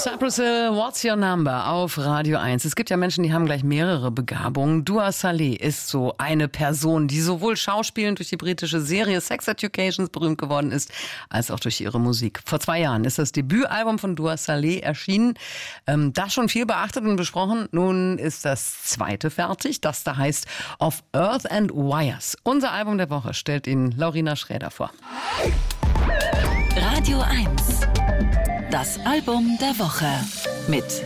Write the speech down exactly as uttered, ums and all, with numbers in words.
Cypress Hill, What's Your Number auf Radio eins. Es gibt ja Menschen, die haben gleich mehrere Begabungen. Dua Saleh ist so eine Person, die sowohl schauspielend durch die britische Serie Sex Education berühmt geworden ist, als auch durch ihre Musik. Vor zwei Jahren ist das Debütalbum von Dua Saleh erschienen. Ähm, da schon viel beachtet und besprochen. Nun ist das zweite fertig, das da heißt Of Earth and Wires. Unser Album der Woche stellt Ihnen Laurina Schräder vor. Radio eins. Das Album der Woche mit